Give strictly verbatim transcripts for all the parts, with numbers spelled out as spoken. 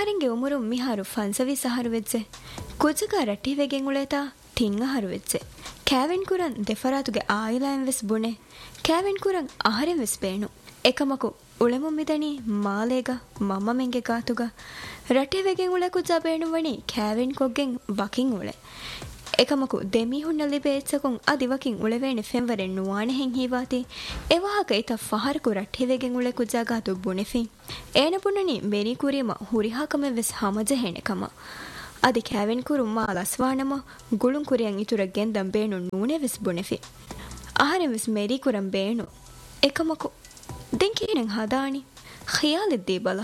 ಮಿಹಾರಿಂಗೆ ಉಮರು ಮಿಹಾರು ಫನ್ಸವಿ ಸಹರು ವೆಜ್ಜೆ ಕುಜಗ ರಟ್ಟಿವೆಗೆಂ ಉಳೇತಾ ತಿಂಗ ಹರು ವೆಜ್ಜೆ ಕ್ಯಾವೆನ್ ಕುರನ್ ದೆಫರಾತುಗೆ ಆಯಿಲಾಯಂ ವೆಸ್ ಬುಣೆ ಕ್ಯಾವೆನ್ ಕುರನ್ ಆಹರೆಂ ವೆಸ್ ಬೇಣು එකමකු උළෙමු මිදනි මාලේග මම්මමෙන්ගේ ගාතුග රටෙවෙගෙන් උළෙකු ජබේණුවනි කෑවෙන් කොග්ගෙන් වකින් උළෙ එකමකු දෙමිහුන්න ලිබේච්චකුන් අදිවකින් උළෙවේණි ෆෙන්වරෙන් නුවානෙහෙන් හීවාති එවාහක ඉත ෆහරකු රටෙවෙගෙන් උළෙකු ජාගාතු බුණෙෆින් ඒන පුණනි මෙනි කුරීම හුරිහාකමෙන් වෙස් හමජහෙණකම අදි කෑවෙන් කුරු මා ලස්වානම ගුළුන් කුරියන් ඉතුර ගෙන්දම් බේණු නූනේ වෙස් බුණෙෆි ආහරෙන් වෙස් මෙරි කුරම් බේණු එකමකු දෙන්කීනෙන් හදානි ඛියාලෙද්දී බලා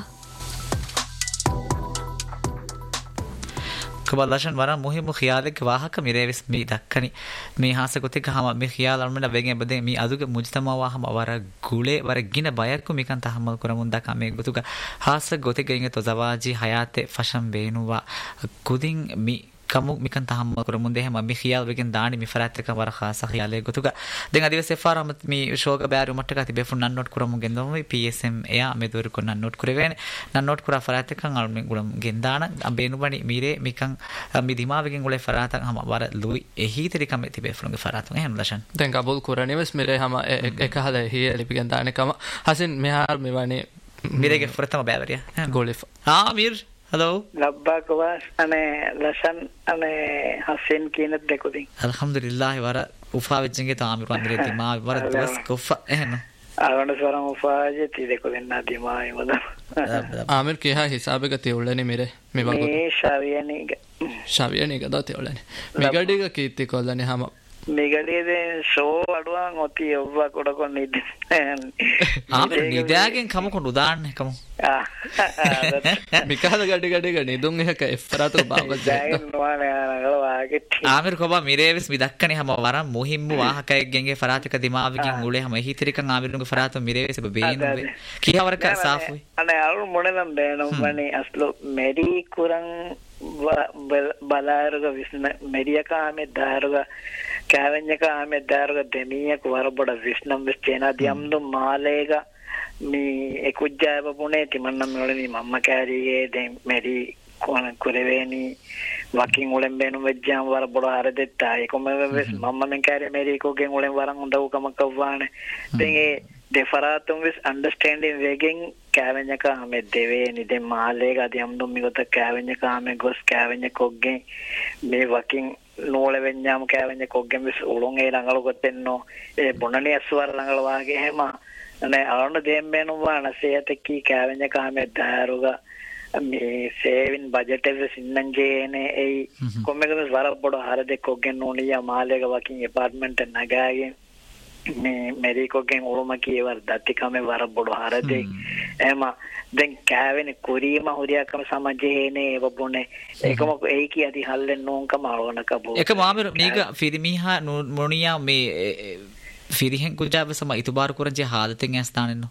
කබලෂන් වරන් මුහිමු ඛියාලෙක වාහක මිරේවිස් මී දක්කනි මේ හාස කොතික හම මේ ඛියාල අල්මන වෙගෙන් බදේ මේ අදුගේ මුජ්තමා වාහම වර ගුලේ වර ගින බයක්කු මිකන් තහමල් කරමුන් දක මේ ගොතුක හාස ගොතික ඉංග තොසවාජි හයාතේ ෆෂම් බේනුවා කුදින් මී kamu mikan taham kurumun deh mami khiyal bikin daani mi farat ka war khasa khiyale gotuga den adive sefar amat mi shoga baru matta ti befun nan not kurumun gendom P S M eya me dur ko nan not kurevene nan not kura farat kan al mi gulum gendana ambenu bani mire mikan mi dima bikin gule farat ham war lui ehi teri kam ti befun ge farat ehn lashan den kabul kurani mes mire hama ek hala hi lipigen daane kama hasin mehar me wani mire ge furtama bavariya golif ha mir hello labba kawas ane lasan ane hasin kinat dekudin alhamdulillah wara ufa vechinge taami pandire dima wara dos kofa ehno agana swaram ufa je ti dekudin na dima imada amir kiha hisabe ga te ullani mire me bago me shaviyani shaviyani ga da te ullani megadi ga kitti kollani hama megadi de show aduwan oti obba kodako nid amir nidagen kamu kon udanne kamu mikada gadi gadi ga nidun ehka efratu bawa jagen nuane anagala waget amir koba mirevis midakkani hama waran muhimmu wahakayek genge farataka dimavigin ule hama hitirikan amirunge faratu mirevis beenu kiya waraka safu ane alu monenam beenum bani aslo meri kurang balaruga visna meriyaka ame daruga kavennaka ame daruga demiyak warboda visnam vis chena diamdu malega mi ekujjaba pune timannam nolani mamma karige den meri kon kureveni wakin ulen benu vejjam warboda haredetta ekome ves mamma men kare meri ko gen ulen waran undaw kamakwane den e defaratum vis understanding wegen kavennaka ame deveni den malega diamdu migota kavennaka ame gos kavennaka koggen me wakin නෝල වෙන්ඥාම කෑවෙන්නේ කොග්ගෙන් විස් උලුන් ඒ ළඟල ගොතෙන්නෝ ඒ බොනනේ අස්වර ළඟල වාගේ හැම අනේ අරණ දෙම් බේනුවා නැසයතකී කෑවෙන්නේ කාමේ දාරුග මේ saving budget එක සින්නංජේනේ ඒ කොම්මෙක වර බොඩ හරදේ කොග්ගෙන් නෝනියා මාලේක වකින් ඇපාර්ට්මන්ට් නගාගේ මේ මෙරි කොග්ගෙන් උරුම කීවර දත්ති කමේ වර බොඩ හරදේ එම දැන් කෑවෙන්නේ කුරීම හුරියකම සමජේනේ වබුනේ ඒකම ඒකී අදි හල්ලෙන් නෝන්කම ආවනක බෝ එක මාමර මේක ෆිරිමිහා මොනියා මේ ෆිරිහෙන් කුජාව සම ඉතුබාර කරන්ජේ हालतें ඇස්තානෙන්නෝ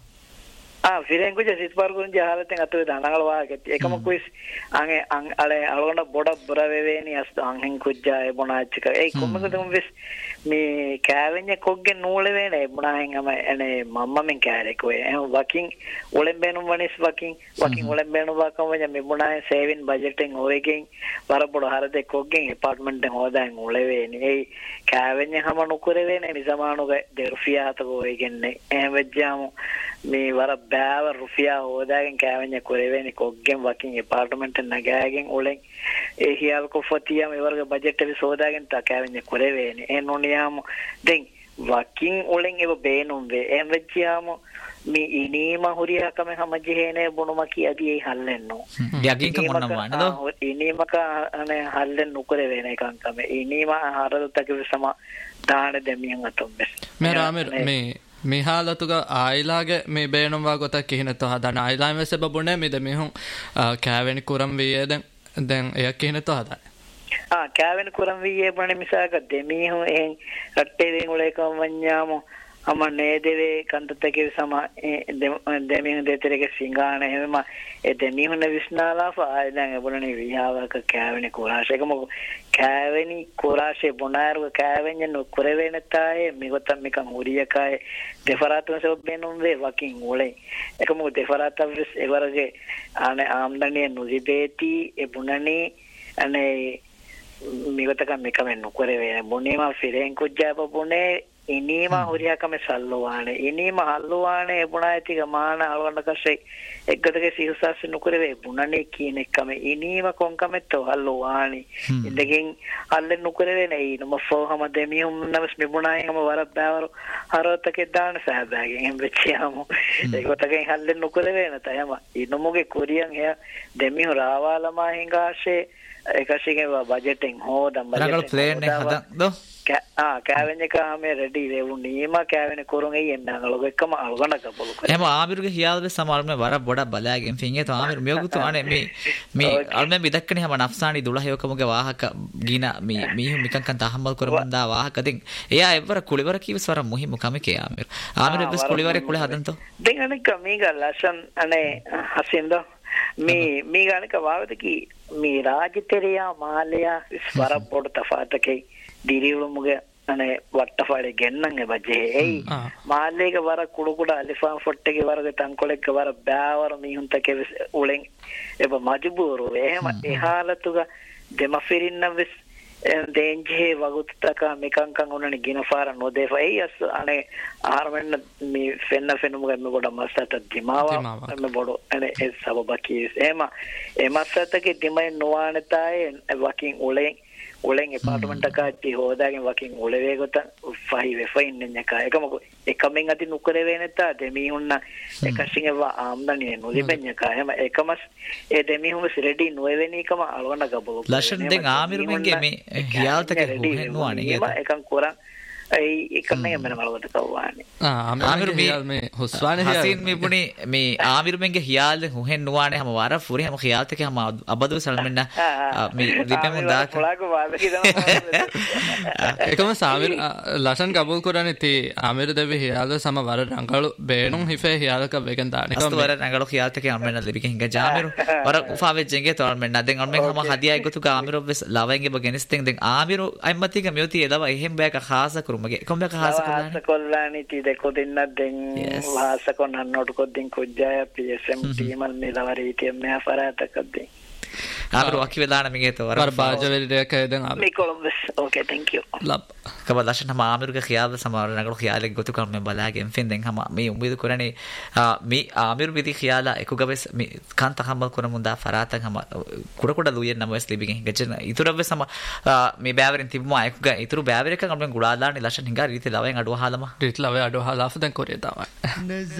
ah firen kuja sitpar kunja halaten atu danangal waget ekam kuis ange ang ale algona boda bora veveni as anghen kujja e bonachika ei kommaka dum vis me kavenya kogge nule vene e bonahen ama ene mamma men kare ko e working olen benum wanis working working olen benum wakam wanya me bonahen saving budgeting ovegen wara boda harade koggen apartment en hodan ule veni ei kavenya hama nukure vene nisamanu ge derfiya to ovegenne e vejjamu me wara bෑව රුපියා හොදාගෙන කෑවෙන්නේ කොරෙවෙන්නේ කොග්ගෙන් වකින් ඇපාර්ට්මන්ට් එක නගාගෙන උලෙන් ඒ හියල් කොෆතියා මේ වර්ග budget එක සෝදාගෙන තා කෑවෙන්නේ කොරෙවෙන්නේ ඒ නොනියාම දැන් වකින් උලෙන් ඒව බේනුම් වේ එම් වෙච්චියාම මේ ඉනීම හුරියාකම හැමජෙහේනේ බොනුම කියදී ඒ හල්ලෙන්නෝ යකින් කමොන්නම් වන්නද ඉනීමක අනේ හල්ලෙන් නුකරේ වෙන එකන් තමයි ඉනීම ආහාරදතක විසම දාන දෙමියන් අතොම්බස් මේ රාමර් මේ මේ හාලතුග ආයිලාගේ මේ බේනුම්වා ගොතක් කිහිනතෝ හදන ආයිලාම වෙස බබුනේ මෙද මෙහුන් කෑවෙනි කුරම් වියේ දැන් දැන් එයක් කිහිනතෝ හදන ආ කෑවෙනි කුරම් වියේ බණ මිසක දෙමිහු එහෙන් රට්ටේ වෙන් උලේකම් වඤ්ඤාමෝ අම නේදේ කන්තතකේ සම දෙමිහු දෙතරේ සිංගාන එහෙම ඒ දෙමිහුන විශ්නාලා ෆායි දැන් බොණනේ විහාවක කෑවෙනි කුරාශේකම kෑවෙනි කුරාෂේ බොනාරුව කෑවෙන්ජ නුකුරවෙනතායේ මිගොතම් මිකන් උරියකායේ දෙෆරාතුන් සොබ්බෙනුම් වේ වකින් උලේ එකම දෙෆරාතවස් එවරගේ අනේ ආම්දනිය නුදිබේති ඒ බුණනේ අනේ මිගොතක මිකම නුකුරවේ බොනේම ෆිරෙන් කුජ්ජාප බොනේ ඉනීම හොරියාකම සල්ලෝවානේ ඉනීම හල්ලෝවානේ බුණායිතික මාන අලවන්නකසේ එක්කදගේ සිහුසස් නුකරවේ බුණනේ කියන එකම ඉනීම කොන්කමෙත් හල්ලෝවානේ ඉඳකින් හල්ලෙන් නුකරවේ නේ නම ෆෝහම දෙමියුම් නවස් මිබුණායිම වරබ්බවර හරවතකේ දාන සහභාගයෙන් එම් වෙච්චියාම ඒකතකෙන් හල්ලෙන් නුකරවේ නැතයම ඉනමුගේ කොරියන් එය දෙමියු රාවාලමා හිඟාෂේ එකසිගේ බජටෙන් හොදම් බජට් ප්ලේන් එක හදන්න ආ කෑවෙන කාමේ රෙඩි වුණීම කෑවෙන කුරුන් එන්න අලග එකම අලගනක පොලු කරේ එහම ආමිරුගේ හියාල්ද සමල්ම වර බොඩ බලාගෙන් ෆින්ගේ તો ආමිරු මියගුතු අනේ මේ මේ අල්ම මිදක්කනේ හැම නෆ්සානි දුලහ යකමුගේ वाहක ගින මේ මීහු මිකංකන් තහම්බල් කරමන්දා वाहක දෙන් එයා එවර කුලිවර කීවස් වර මුහිමු කමකේ ආමිරු ආමිරු බස් කුලිවර කුල හදන්තෝ දෙන් අනික මේක ලසන් අනේ හසින්ද මේ මේ ගානක වාවදකි මේ රාජිතරියා මාලයා ස්වර පොඩ තෆාතකේ දිරිවලුමුගේ අනේ වට්ටෆාලේ ගෙන්නන් එබජේ එයි මාල්ලේක වර කුඩු කුඩ අලිෆාම් ෆොට්ටේක වරක තංකොලෙක් වර බෑවර මිහුන්තකේ උලෙන් එබ මජබූරු එහෙම එහාලතුග දෙමෆිරින්නවස් දෙන්ජේ වගුත්තක මේකංකන් උනනේ ගිනෆාර නොදේෆ එයි අස් අනේ ආරමෙන්න මේ ෆෙන්න ෆෙනුමුගේ මේ බොඩ මස්සට දිමාවා මේ බොඩ අනේ ඒ සබබකීස් එහෙම ඒ මස්සතකේ දිමේ නොවානතායේ වකින් උලෙන් උලෙන් එපාර්ට්මන්ට් එකක් හොදාගෙන වකින් උලවේ ගොත ෆයි වෙෆයින් නේක එකම එකමෙන් අති නුකරේ වෙනතා දෙමිහුන්න එකසින් ඒවා ආම්දනිය නොලිබෙන්නක එහෙම එකමස් ඒ දෙමිහුම රෙඩි නොවෙනීකම අලවන්න ගබෝ ලෂන් දෙන් ආමිරුන්ගේ මේ හියාල්තක හෙන්නුවානේ එකන් කොරන් ඒ එකන්නේ මම මලවට කවවානේ ආ ආමිරු මේ හොස්වානේ හසින් මිබුනි මේ ආමිරුන්ගේ හියාල් හුහෙන් නුවානේ හැම වර ෆුරි හැම හියාල්තක හැම අබදු සල්මෙන්න මේ රිපෙමු දා කොලාක වාදකි තමයි එකම සාමිර ලෂන් කබූල් කරන්නේ තේ ආමිරු දෙවි හියාල් සම වර රංගලු බේනුම් හිෆේ හියාලක වෙකන් දානේ අස්තු වර රංගලු හියාල්තක අම්මෙන්න දෙවික හිඟ ජාමිරු වර උෆාවෙ ජෙන්ගේ තොල්මෙන්න දෙන් අම්මෙන් හැම හදියයි ගොතු ආමිරු වෙස් ලවෙන්ගේ බගෙනස්තෙන් දෙන් ආමිරු අයිමතික මියුති එදව එහෙම් බෑක ખાસ කරු මගේ කොම්බක ખાસ කරලා කොල්ලානි ති දෙකො දෙන්න දෙන් වාස කොන්න නෝට කොද්දින් කුජ්ජාය පීඑස්එම් ටීමල් මේලවරී තියම් මෙහා ෆරාතකද්දී ආමිරු අකි වෙලාන මිගේ තෝ වර බාජවෙල් දෙක එදන් මේ කොලොම්බස් ඕකේ thank you ලබ් කබ ලෂන් හම ආමිරුගේ ඛියාල සමහර නගල ඛියාල ගොතු කම් මේ බලාගෙන් ෆෙන්දෙන් හම මේ උඹිද කරන්නේ මේ ආමිරු විදි ඛියාල එකුගබස් මේ කාන්ත හම්බල් කරන මුන්දා ෆරාතන් හම කුඩ කුඩ ලුයෙන් නමස් ලිබිගෙන් ගචන ඉතුරුව සම මේ බෑවරින් තිබුම අයකුග ඉතුරු බෑවර එක ගම්ෙන් ගුඩාලානි ලෂන් හිඟා රීති ලවෙන් අඩුව හාලම රීති ලවෙ අඩුව හාලාෆ දැන් කොරිය තමයි